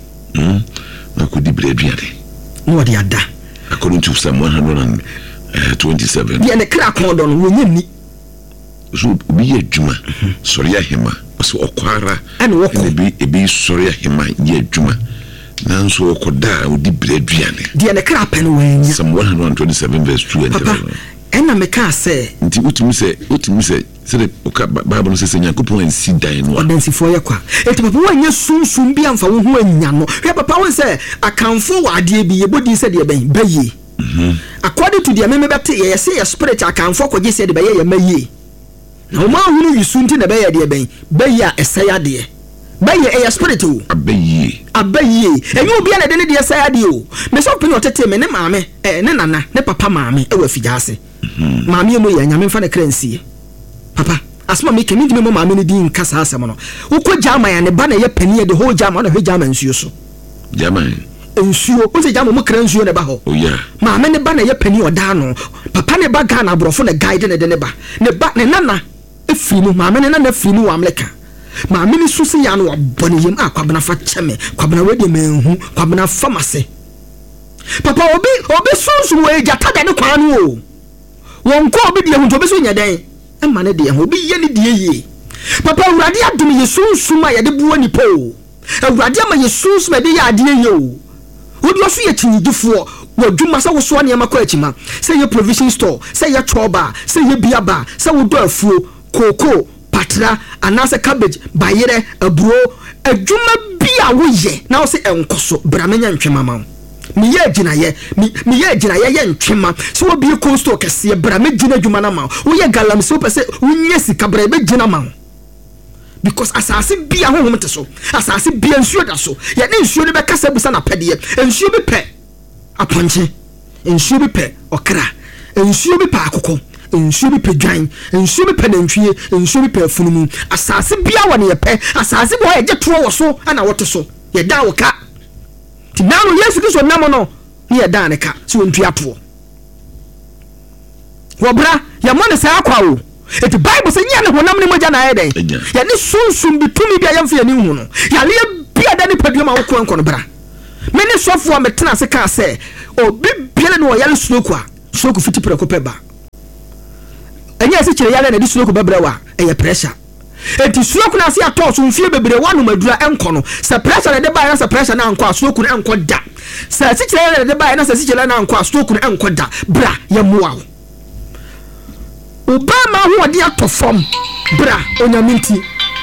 na ko di bre aduade no wodi ada according to Psalm 127 ye ne kra kon do no wonye ni so obi adwuma sori ahema so okwara ebi sori ahema ye adwuma nanso okoda odi breduane de ne kra pen wanya Psalm 127 verse 2 and 3 ena me ka se nti utimi se se oka Bible se Nyankopɔn ansi dan no odansi fo ye kwa eti papa wanya sunsun bi amfa wo ho anya no hwe papa won se akanfo wade bi ye bodi se de ben baye according to the me bete ye se ye spirit akanfo koje se de baye ye maye na o ma hunu yisunti na baye de ben baye a esaya de baye e spirit o abaye enyo obi na de ne de esaya de o me so pin otete me ne maame ne nana ne papa maame e wa fijase maame no ye nyame mfa na kransie papa asma me kemi me maame ne din kasa asem no ukọ jama ya ne ba na ye pani de ho jama na hwe jama nsuo so jama nsuo o se jama mo kran nsuo ne ba ho o ya maame ne ba na ye pani oda no papa ne ba ga na brofo na guide ne de ne ba ne nana efiri mu maame ne nana firi mu wa amleka maame ne susi ya no wabone yem akwabena fa cheme kwabena we de menhu kwabena famase papa obi sunsu we jata da ne kwan o won ko obi de hu to obi so nya den e ma ne de hu obi ye ne de ye papa urade adum ye sunsu ma ye de buo ni po urade ma ye sunsu ma de ya ade ye o odi oso ye tinyidifo wadwuma sa wo so ne ma kwa akima say ye provision store say ye choba say ye biaba say wo do afuo koko patra anase cabbage bayere aburo adwuma bia wo ye na wo se enkoso bramenya ntwema ma me ye agina ye ye ntwema so wo bi ko store kese bramegina adwuma na ma wo ye galam so pese wonye sika bra be gina ma because asase bia ho homte so asase bia nsuo da so ye ne nsuo ne be kasa busa na pede ye nsuo bi pe aponche nsuo bi pe okra nsuo bi pa akoko nsuo bi pe dwan nsuo bi pe nantwie nsuo bi pe afunumu asase bia wone ye pe asase bo ye getro wo so ana wote so ye da wo ka ti na no Yesu Kristo nam no ye da ne ka so ntwi ato wo bra ye mo ne sa akwa wo eti bible say nya ne honam ne mogya na ayede ya ne sunsum bitumi bia yamfa ya ne hu no ya le bia da ne paduam a wokɔ nkɔ no bra me ne sofo a metena se ka se obi bia ne wo yale sunoku a sunoku fiti preko peba enya se kire yale na di sunoku bebra wa eye pressure eti sunoku na se ato so mfie bebre wanu madura enko no se pressure de ba ya se pressure na anko a sunoku na enko da se kire yale de ba ya na se kire na anko a sunoku na enko da bra ya muwa Obama who are there to form bra onyaminti.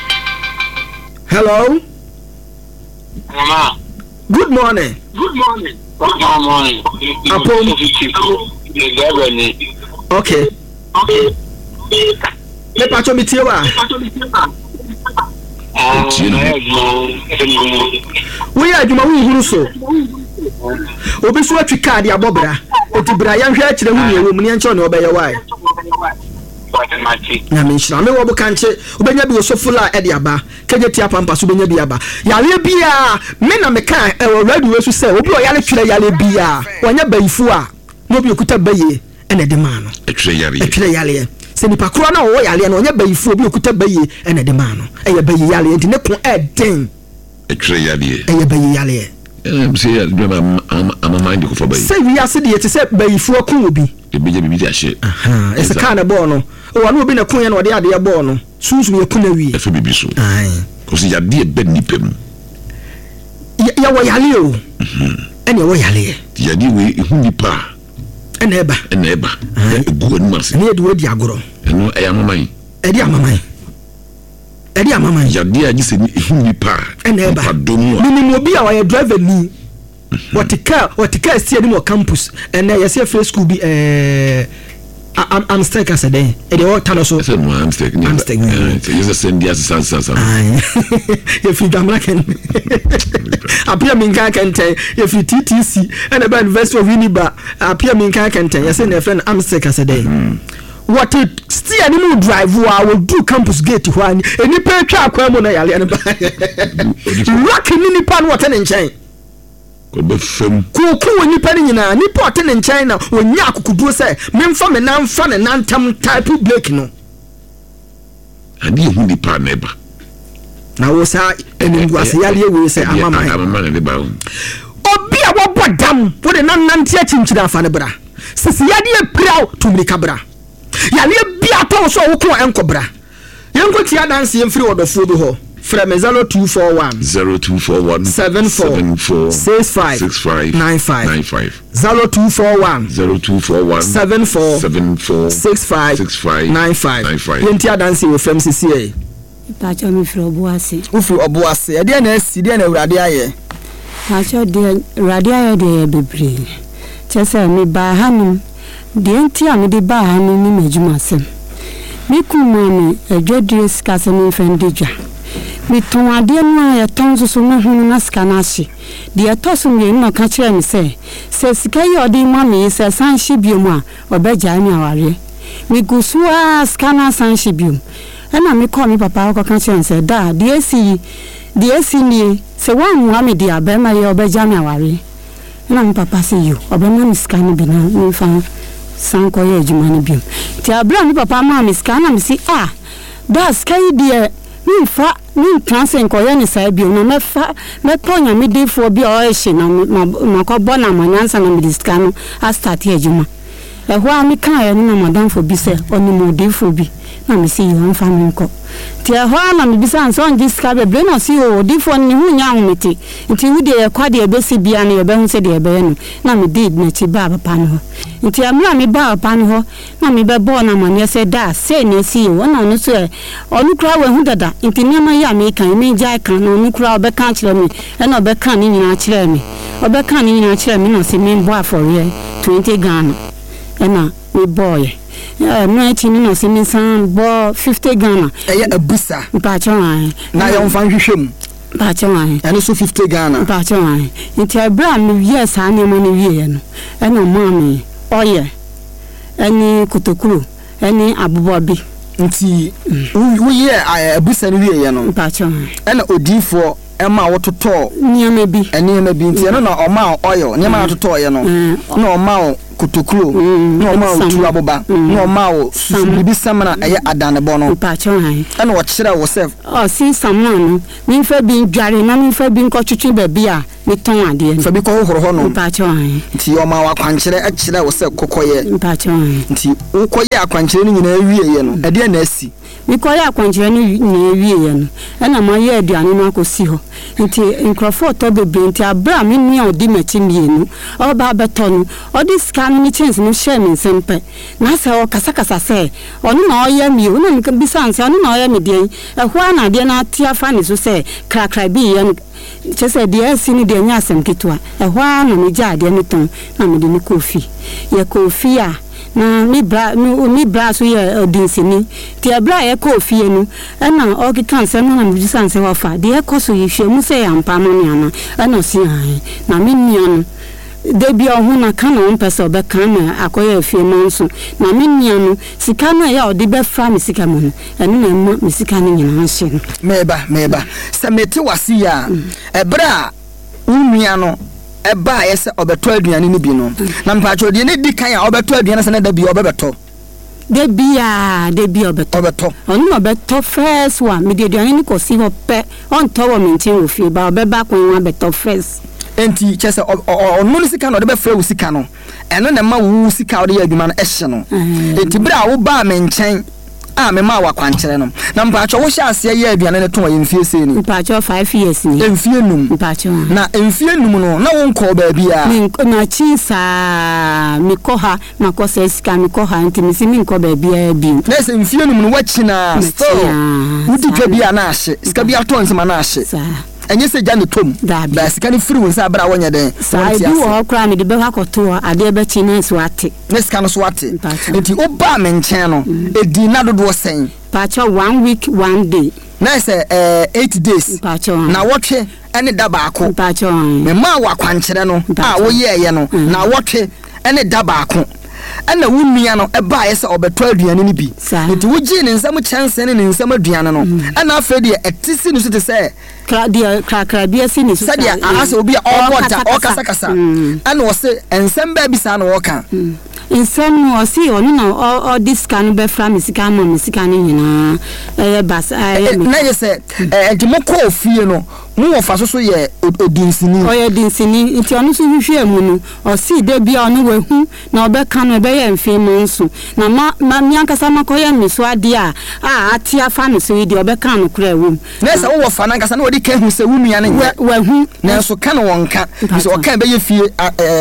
Hello. Mama. Good morning. Good morning. Good morning. Okay. Me pacho mitiwa. We are juma wi huru so. Obi so atwi card ya bobra. Oti bra ya hwe akire hu ne wo mu ne nche no obeye why. Na menshira me wo bo kanche ubenya bi osofula e de aba keje tia pampa so ubenya bi aba yale bia me na me kan e wo radio we so say obi o yale twire yale bia wonya bayifu a no bi okuta baye ene de ma no e twire yale se nipa kro na wo yale na wonya bayifu obi okuta baye ene de ma no e ye baye yale enti ne ko e den e twire yale e ye baye yale say ya am mind ko for baye say wi ase de te say bayifu ko obi e beje bibi dia hye ese ka na bo no o anu obi na kun ya na ode ade ya bo no sunsun ye kun na wi e fe bibi so ko si ya de be nipem ya wo yale o ene wo yale ya di we hu nipa ene eba egu anu ase ene de wadi agoro eno e amaman ya di aji se ni hu nipa ene eba minimo obi a wa driver ni Watika see any more campus and I see a free school be I'm stuck as a day. And all time so I'm stuck. You send the answer. If you don't like appear Minka can tell if you TTC and about University of Uniba appear Minka can tell. I send a friend I'm stuck as a day. What it still any more drive I will do campus gate to one and you pay track where money lucky mini pan what an chain. Kuku nipa ni nyina nipa otene nkyɛn na onya akukuduo sɛ memfa me nan fa ne nantam type break no ani hu nipa na eba na wo sa enungu ase yale we sɛ amama ne ba obi a wɔbɔ dam wo de nan nante akyinkyira afa ne bra sisi yade piraw tumri kabra yale bia to so wo ko enkobra yenko tia dance yemfiri wodofo bi ho from 0241 74 65 95 0241 74 65 95 yenti adansi we from CCA pacho mi fro obuase e de na asi de na awurade aye pacho de awurade aye de bebre chese mi ba hanum de enti a mi de ba hanum ni majuma sem mi kumo mi adwadire sika sem mfendija mi ton ade no ya ton so no hunu na sika na hye de atoso mi no ka kire mi se sika ye odi ma mi se sanhye biom a obegya mi aware mi gusu a sika na sanhye biom na mi call mi papa ko ka kire se da de esi ni se wan wa mi de abema ye obegya mi aware na mi papa se yo obema mi sika ni bi na mi fa sanko ye adwuma ni biom ti abra mi papa ma mi sika na mi si da sika yi de Minfa min transfer ko yani sai bi no mefa me ponya me defo bi o ehye na ko bona manyansa na me diska no a start ejuma ho a me kan ya no madam fo bi se oni mo defo bi na me si yo mfa me ko ti ho a na me bi san so diska be bre na si o defo ni hu nya hu meti nti wu de kwa de be si bia na ye be hu se de be no na me did na ti ba papa no nti amra me ba papa no na me be bo na mane se da se na si o na no so onu kra we hu dada nti nema ya me kan me ja kan no onu kra obe kan kire me na obe kan ni nyina kire me obe kan ni nyina kire me no se me bo afore 20 Ghana na me boy no etini no se me san bo 50 Ghana abusa pa chon na yo mfa hwehwem pa chon ene so 50 Ghana pa chon nti abra me yes ani mo ni wie no na mama oye eni kutokuru eni abubobi nti wo ye abusa ni wie ye no pa chon ena odifo ema wototo niam bi nti no na oma oil niam atoto ye no na oma kotokuro no ma o tu aboba no ma o bibi samana eye adanebo no pa cho han ana wo kire wo self si samana no mi fa bi dware na mi fa bi nkotwetwe ba bia mi ton ade fa bi ko horo ho no pa cho han nti o ma wa kwankire e kire wo self kokoye pa cho han nti wo koye akwankire ni nyina awie ye no ade na asi mi koye akwankire ni nyina awie ye no ana ma ye aduane no akosi ho nti nkrofo to bebre nti abra mi ni odi machi mienu o ba beto no odi scan ni chance no share mi sempe na se o kasa se onu na oya mi o na mi bisa nse onu na oya mi den ehwa na de na atia fa ni so se krakra bi ye no chese de asi ni de nya asem kitwa ehwa na mi ja de ni ton na mi de ni kofi ye kofi a na mi bra so ye odinsini ti abra ye kofi enu na o ki kan se na mi bisa nse wa fa de ko so ye hwe mu se ya mpa no ni ana na si han na mi niano debi ohuna kana on pesa be kana akoye afie manso na me niano sika na ya odi be fra me sika mo enu na mo me sika ni nyina hye no meba se meti wase ya ebra unua no eba yese obeto aduane ni bi no na mpacho de ne di kan ya obeto aduane se na da bi obebeto debi obeto onu obeto first one me de aduane ni ko si ho pe on to wo me ntin ofie ba obeba kon wa beto first enti chese onu ni sika no de be fra wo sika no eno na ma wo sika wo de adwuma no ehye no enti bra wo ba me nchen a me ma wa kwankere no na mpacho wo hye ase ye aduane ne to wa mfie se ni mpacho 5 years ni mfie num mpacho na mfie num no na wo nko ba bia na chisa mi ko ha na ko se sika mi ko ha nti mi si mi nko ba bia bi na se mfie num no wachi na still wudi twa bia na ahye sika bia to nsema na ahye enye se jane tom ba sika ni free wonsa abra wonya den sa bi wo kra me de be hakoto ade be chi na so ate ne sika no so ate enti oba me nchen no edi na dodo sen pacho 1 week 1 day na se 8 days pacho na wotwe ene da baako pacho me ma wa kwankere no a wo ye ye no na wotwe ene da baako ana wunua no eba yese obeto aduane ni bi enti wuji ne nsam chance ne nsam aduane no ana afedi etisi no so te se kra bia si ni so sadia asa obi a obota okasa ana wo se ensam ba bi sa na wo kan nsam no osi onu na o discan be fra misika ma misika ni nyina bas na yese edimoko ofie no mu wo fa so ye odinsini o ye dinsini nti onu so hwehwe mu no osi de bia onu wehu na obeka no be ye mfe monso na ma miankasa makoye miso ade a atia fa no so ide obeka no kura wu na se wo fa nankasa na wodi ka hu se wunua ne wehu na so ka no wonka so o ka be ye fie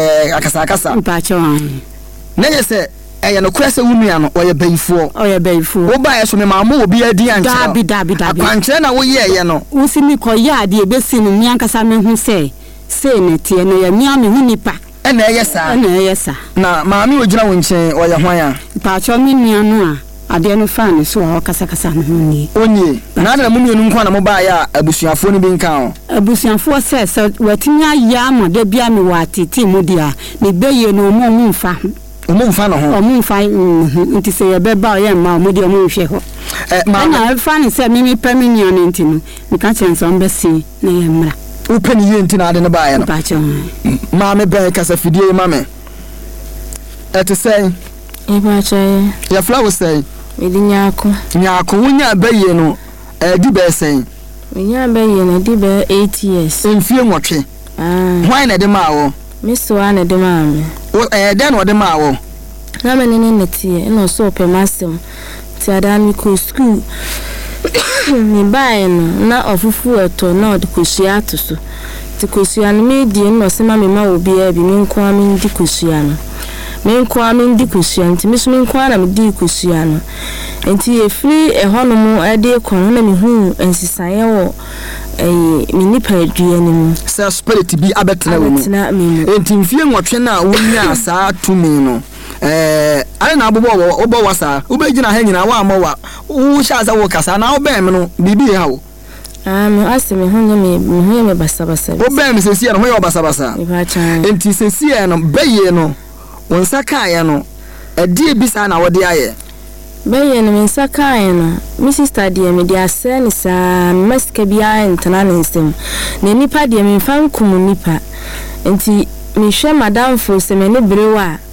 akasa mpacho na yese eye no kura se wunua no oye bayifo wo ba ye so me maamo obi adi ancha dabi akwanche na wo ye ye no usi mi ko ya ade ebesi no miankasa me hu se ne tie no ya mia me hu nipa ena eye sa na maami ogina wo nchen oye hwan a pacho mi nua no a ade no fa ne so o kasa no ni onye na mu nua nko na mo ba ya abusuafo ni bi nka o abusuafo se watimi aya mo de bia me wa titi mu dia ne beye no mo mfa omumfa no ho omumfa nti se ye beba o ye ma mo de mo hwe ho na fa ne se mi peminion nti no mi ka chen so mbesi na ye mra upeni ye nti na ade no ba ye no ma me be kasa fidie ma me ete sei ba cha ya flower sei me di nyako wunya beye no di be sei wunya beye no di be 8 years mfie nwotwe why na de ma wo miso ana de ma me den wo de ma wo na me ne netie no so pe masem ti adami ko school mi bae no na ofufu eto na odikosia to so ti kosia no me die no se ma me ma obi a bi me nko am ndi kosia no me nko am ndi kosia nti me so me nko na me di kosia no enti e free e hono ade kono na me hu ensisaye wo mi nipa aduane mu sa spirit bi abetena wo mu enti mfie nwotwe na wonya saa tumi no ale na abobo obo wasa ubegina ha nyina wa amawa wo sha za wo kasa na obem no bibi ha wo me aseme ho nye me basabasa obem sesi no ho ye basabasa enti sesi no beye no wonsa kaaya no ade bi sa na wode aye beye no mensa kaaya no mi sister de me de ase ni sa maska bia entana nsem na nipa de me fan kum nipa enti mi hwe madam fo se me ne brewa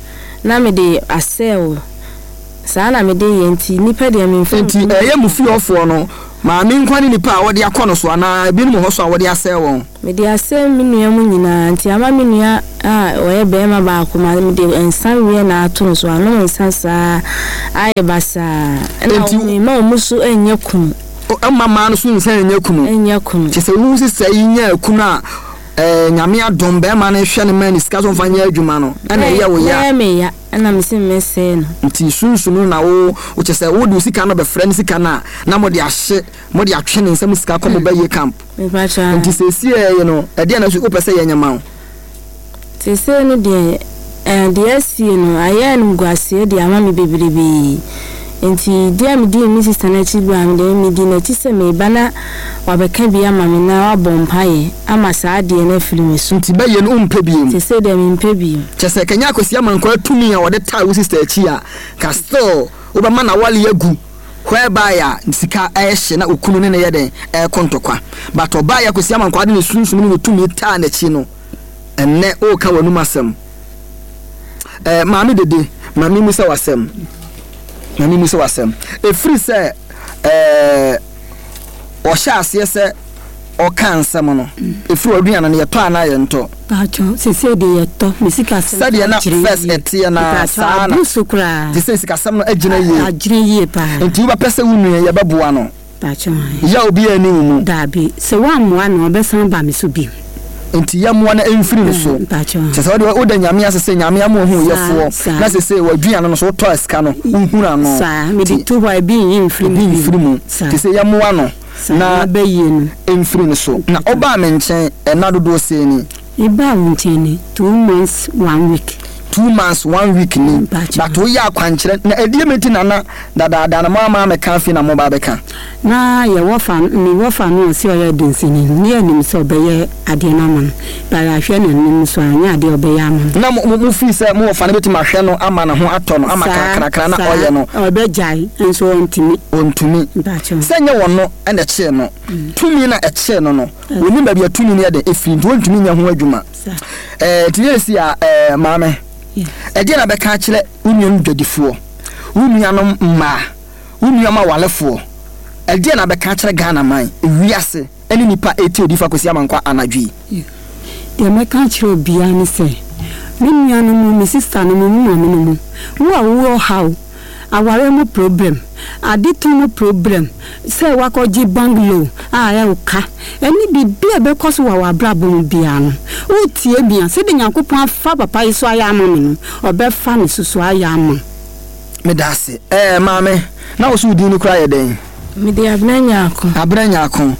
na me de asel saa na me de yenti nipa de me mfa enti eye mu fi ofo no ma me nkwane nipa a wode akono so na bi no ho so a wode asel won me de asel me nua mu nyina nti ama me nua oye be ma ba ko ma me de ensan wie na ato so ano ensan saa aye basa na ma musu enye kunu mama no so ensan enye kunu ti se wu sisa yinya kunu a nyame adom be ma na hwe ne mani sika so mfanya adwuma no na ye wo ya me ya na me se me se no nti sunsun na wo chese wo du sika no be frɛ ne sika na mo de ahye mo de atwe ne nsam sika ko mo ba ye camp me ba cha nti se sie ye no e de na so opese ye nyama se se no de de sie no aye no guase de ama me bebrebe enti dia me di mi sister na chi bua me de mi di na chi se me bana wabeka bia ma me na wabompaye ama saa de na firi me so nti ba ye no umpe biem se se de me umpe biem chese kenya akosi amanko atumi a wode tai wo sister achi a ka still oba ma na wale agu whereby a sika ehye na okunu ne ye den kontokwa but oba ya akosi amanko ade ne sunsun ne tumi ta na chi no enne o ka wanu masem maami dede maami musa wasem nani musa wasem efiri se o sha ase se o kan nsem no efiri oduana na ye to ana ye nto pacho se de ye to misika se se de na first etie na sana busukra de se sika sam no agina ye pa enti ba pese wunu ye beboa no pacho ya obi ani mu dabi se wa moa no obesan ba me so bi enti ya moa na emfiri no so chese o da nyame asese nyame amu hu yefo na sese waduana no so to aska no nhura no sa me di to wa bi emfiri mu chese ya moa no na bayi no emfiri no so na oba me nchen na dodo se ni iba nchen 2 months 1 week 2 months 1 week ni but we ya kwankire na ediemeti na dada na mama me kan fi na mo ba be kan na ye wofa no si oye densini ni anim so be ye ade na man ba ya hwe na nim so anya ade obe ya man na mo fi se mo wofa na beti ma hwe no ama na ho ato no ama kakrakra na oye no obe jai enso ontimi se nye wono ene che no tumi na eche no woni ba bia tumi ne de efiri ndo ontumi nya ho adwuma tiesi a mame ede na be ka kire unyon dwadifo unyanom mma unyama walefo ede na be ka kire Ghana man wiase eni nipa eti odifa kosi amankwa anadwi de me ka kire obia ni se minyanom mi sister no mu wo how aware mu problem aditu mu problem se wakoji bungalow ya uka eni bibia be koso wa brabo mu bia no utie bia se de Nyankopon afa papa iso aya amam no obefa ne susu aya amam medase mame na wo su di ni kra ye den me de abranya akon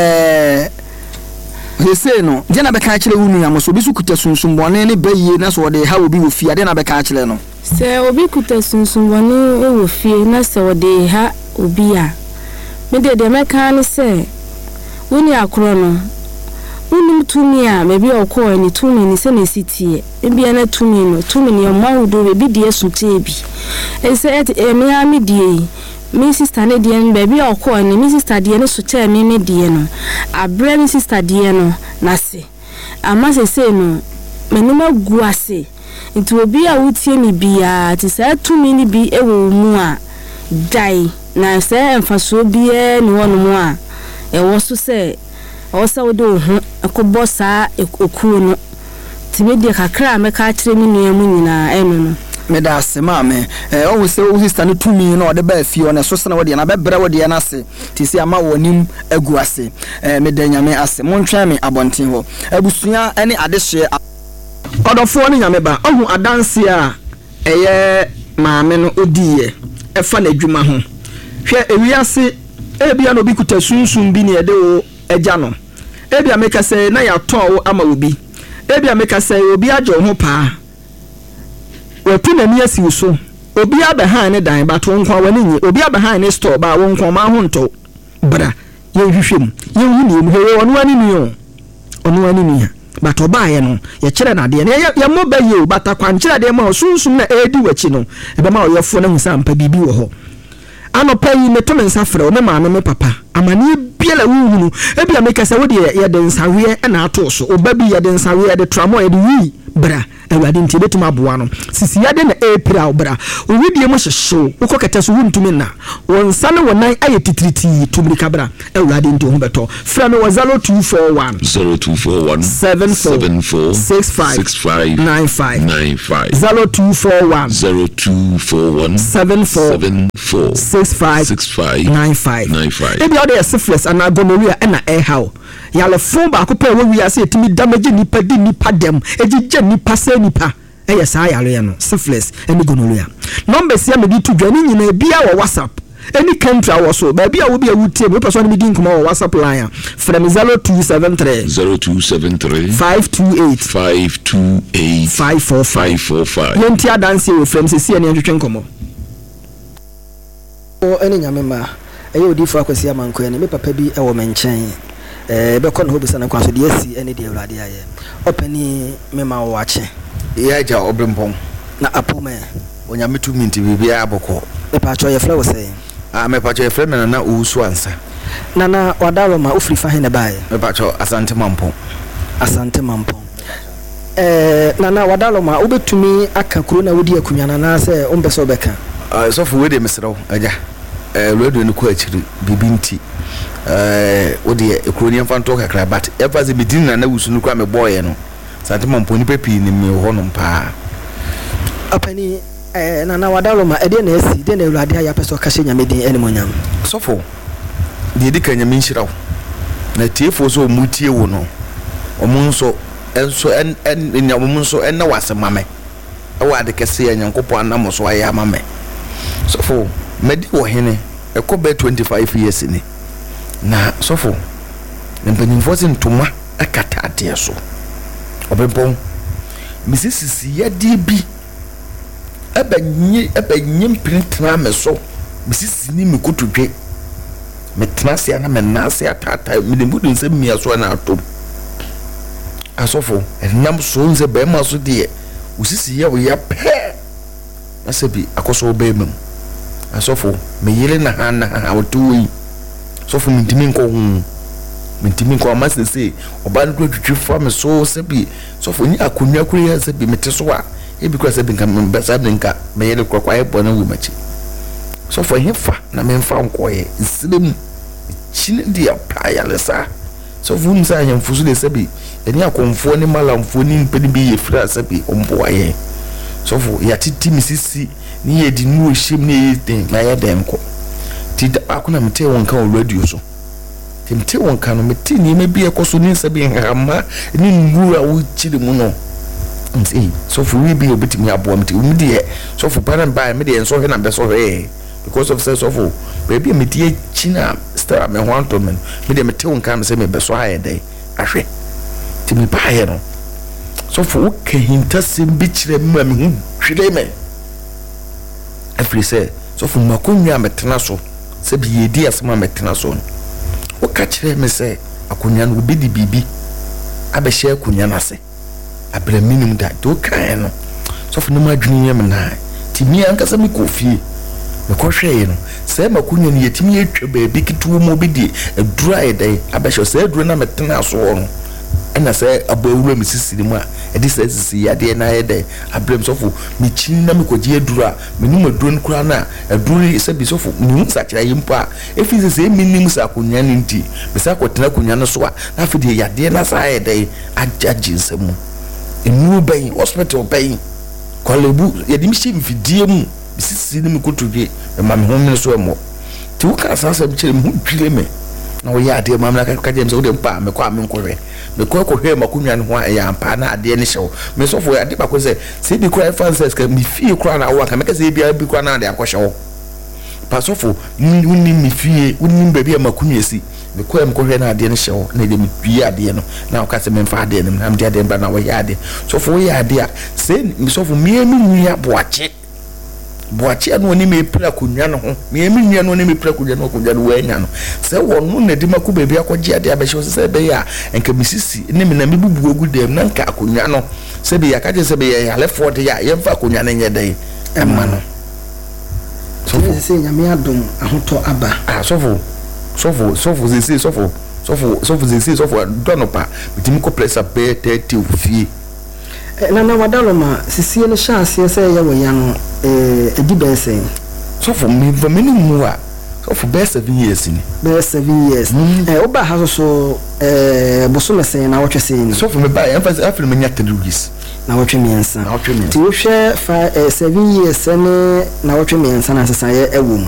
yese no je na be ka kire wunu ya mo so bi su kuta sunsun bone ne baye na so de ha obi wo fia de na be ka kire no se obi kuta sunsun bone wo fie na so de ha obi a me de meka ne se woni akoro no woni tumi a me bi okọ ni tumi ni se na sitie e bia na tumi no tumi ni mawo be de esutie bi e se me a me die mi sister ne die no baby okọ ni mi sister die no so che me die no abre mi sister die no na se ama se no menuma guase nti obi a wutie ni bia ti se tumi ni bi ewo mu a dai na se emfaso bia ni wono mu a ewo so se o se wo do ho akobọ saa okuo no ti me die kakra me ka kire mi nua mu nyina eno no medase mame o se o sister no tumi no de ba fie no so se na wo de na bebre wo de na se ti se ama wonim aguase medanyame ase montwa me abonten ho abusua ene adehye odofo ne nyame ba ohu adanse a eye maame no odiye efa na adwuma ho hwe ewiase ebia no bi kuta sunsun bi ne ede wo agya no ebia meka se na ya ton ama obi ebia meka se obi agye ho paa watu na ni asi so obi abehan ne dan bato nkwa wani nye obi abehan ne store ba won nkwa ma ho nto bra ye hwehwem ye hu ni mu he onu ani ni onu ani ni bato ba ye no ye kire na de ye mo ba ye bata kwan kire de ma sunsun na edi wachi no e be ma oyefo na husa mpa bibi wo ho anopa yi ne to mensa frɛ o ne ma me papa amani biela wuhunu ebi ameka se wo de ye de nsawe na ato so oba bi ye de nsawe de tramo ye de wi bra awade nti betuma aboa no sisi ya de na epira bra owudie mo hyehyew ukokata so wuntumi na wonsa ne wonan aye titiriti tumrika bra awade nti ho beto fra me 0241 74 65 95 0241 74 65 95 ebi ode syphilis and gonorrhea na how yale phone ba ko pa we wi ase etimi damage nipa di nipa dem ejije nipa se nipa sa yale no syphilis and gonorrhea numbers ya me di to dwani nyina bia wo WhatsApp any country wo so ba bia wo bia wutie me person me di nkoma wo WhatsApp line from 0273 528 545 yenti adanse we from sesi ene ntwetwe nkomo o ene nyame ma eye odifo akwasi amanko ene me papa bi e wo menchen be kon ho bisa na kwaso de asi ene de awrade aye opani me ma wo ache ya ja obrempon na apome onyame tu minti bibia aboko me pa cho ye flow say me pa cho ye frame na usu ansa na wadalo ma ofri fa he ne bae me pa cho asante mampo na wadalo ma obetumi aka kuro na wodi akunyana na se ombeso beka so for we de mesrew aja radio ni ko achiri bibinti wodi ekuro ni mfanto kakra but ever ze bidin na wusu nu kwa me boye no sante mampo ni pepi ni me ho no pa apani na wadalo ma ede na esi de na awrade aya peso kashe nyame din enimonyam so for de di kanya minshiraw na tiefo so mutie wo no omunso enso en omunso en na wasemame awade kese ya nyankopo anamo so aya mame so for medi wo hene ekobe 25 years ni na so for nempanyimfo se ntoma akata ade so obempon misisi ya dibi abanyim printra me so misisi ni mikotodwe metnase na menase atata midembudu nse mia so na atom asofo enam so nze be ma so de usisi ya wo ya pe asebi akoso be mem asofo meyele na hana awtuyi sofo mintimi nko amase se oba ndo twitwi fa me so sebi sofo ni akonwa kure ya sebi mete so a ebi kwa sebi nka mbesa nka meyele kwa ebo na wu machi sofo hefa na memfa nkoye nsilem chine dia playa lesa sofo nsa anyamfusu de sebi eni akonfo ni malamfo ni mpeni bi yefra sebi omboaye sofo ya titi misisi ni yedi nu ohim ni yeden na ya dem ko ti akuna mete wonka o radio so ti mete wonka no mete ni me bi ekoso ni sebi hama ni ngura wo chiri mu no nti sofo wi bi obetimi abo mete umi de sofo paran ba me de enso he na be so he because of sense of baby me die china star me ho antomen me de mete wonka no se me be so ayede ahwe ti me ba ye no sofo wo kehinta sembi kire me hu hwede me every say sofo makonwa metena so se bi yedi asema metena so wo ka kire me se akonwa no bi di bibi abehye akonwa na se abra minimum da do kan no sofo no madwini yem na ti mi ankasa me kofie me kohwe no se makonwa no yetimi etwa baabi kituo mo bi di dry day abehye se aduro na metena so no ena se abawura misisiri mu a edi se sisi yade na yede abrem sofo mi chin na mi koje aduru a menum aduru nkura na aduru se bi sofo mi nsakira yimpo a efi se minim sa akonya nti be sa kwotena akonya no so a na afide yade na sa yede ajaji nsemu enu ben hospital ben kolebu yede mi shi mfidie mu misisiri mi kotodwe ma me homme so emo ti wo ka sa bi kire mi hu twile me na wo yade ma na ka je so de mpa me kwa me nkore me kwa hwe makunwa ne ho ya mpa na ade ne hyew me sofo ade ba ko se bi kwa fanses ka mi fie kwa na wo ka me ka se bia bi kwa na ade akohyew pa sofo ni mi fie woni ba bia makunwa si me kwa me ko hwe na ade ne hyew na de mi bia ade no na wo ka se me mfa ade ne na me de ade ba na wo ya ade sofo wo ya ade a se mi sofo mi emi nua boache no ni me pra kunwa no ho me emi nua no ni me pra kunwa no wanya no se wonu na di maku bebi akogye ade abehye se be ya enka misisi ni me na me bubu ogu dem na nka kunwa no se be ya kaje se be ya lefo de ya yemfa kunwa no nyede emma no sofo se nyame adom ahoto aba sofo sɔfo zesi sɔfo dɔnɔpa bitimi kɔ pressa bɛɛ tɛɛtɛ ofie na wadaloma sisie no hyɛ aseɛ sɛ ɛyɛ wɔ ya no ɛdi bɛɛ sɛn sɔfo mene mu a sɔfo bɛɛ 7 years ni bɛɛ 7 years woba ha so bosome sɛn na wɔtwe sɛn ni sɔfo meba ɛmfa afei menya 3 weeks na wɔtwe mmiɛnsa nti wohwɛ 7 years ne na wɔtwe mmiɛnsa na sesa yɛ ɛwɔ mu